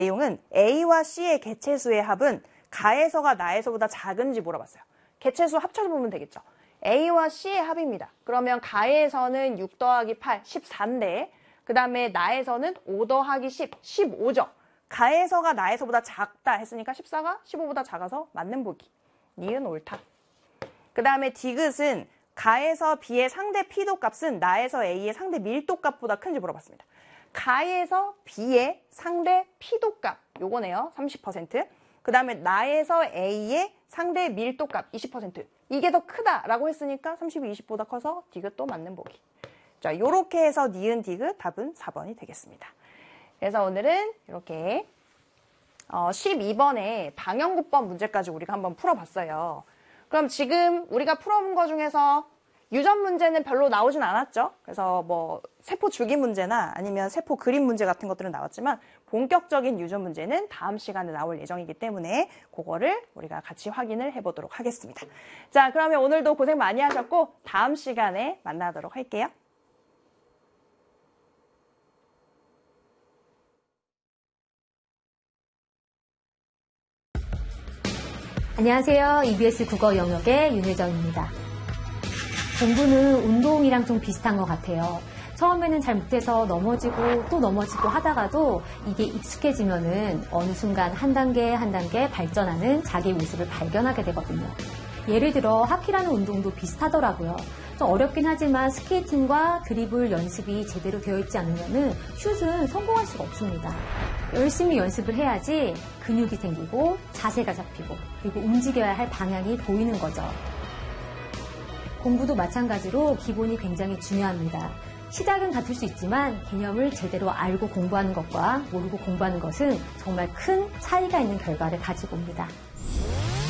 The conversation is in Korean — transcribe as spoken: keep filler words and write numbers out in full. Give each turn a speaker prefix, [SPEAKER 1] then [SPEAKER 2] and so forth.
[SPEAKER 1] 내용은 A와 C의 개체수의 합은 가에서가 나에서보다 작은지 물어봤어요. 개체수 합쳐서 보면 되겠죠. A와 C의 합입니다. 그러면 가에서는 육 더하기 팔, 십사인데 그 다음에 나에서는 오 더하기 십, 십오죠. 가에서가 나에서보다 작다 했으니까 십사가 십오보다 작아서 맞는 보기. 니은 옳다. 그 다음에 디귿은 가에서 B의 상대 피도 값은 나에서 A의 상대 밀도 값보다 큰지 물어봤습니다. 가에서 B의 상대 피도 값, 요거네요. 삼십 퍼센트. 그 다음에 나에서 A의 상대 밀도 값, 이십 퍼센트. 이게 더 크다라고 했으니까 삼십이, 이십보다 커서 디귿도 맞는 보기. 자, 요렇게 해서 니은 디귿 답은 사 번이 되겠습니다. 그래서 오늘은 이렇게 어, 십이 번에 방형구법 문제까지 우리가 한번 풀어봤어요. 그럼 지금 우리가 풀어본 거 중에서 유전 문제는 별로 나오진 않았죠. 그래서 뭐 세포 주기 문제나 아니면 세포 그림 문제 같은 것들은 나왔지만 본격적인 유전 문제는 다음 시간에 나올 예정이기 때문에 그거를 우리가 같이 확인을 해보도록 하겠습니다. 자, 그러면 오늘도 고생 많이 하셨고 다음 시간에 만나도록 할게요.
[SPEAKER 2] 안녕하세요. 이비에스 국어 영역의 윤혜정입니다. 공부는 운동이랑 좀 비슷한 것 같아요. 처음에는 잘 못해서 넘어지고 또 넘어지고 하다가도 이게 익숙해지면은 어느 순간 한 단계 한 단계 발전하는 자기 모습을 발견하게 되거든요. 예를 들어 하키라는 운동도 비슷하더라고요. 좀 어렵긴 하지만 스케이팅과 드리블 연습이 제대로 되어 있지 않으면은 슛은 성공할 수가 없습니다. 열심히 연습을 해야지 근육이 생기고 자세가 잡히고 그리고 움직여야 할 방향이 보이는 거죠. 공부도 마찬가지로 기본이 굉장히 중요합니다. 시작은 같을 수 있지만 개념을 제대로 알고 공부하는 것과 모르고 공부하는 것은 정말 큰 차이가 있는 결과를 가지고 옵니다.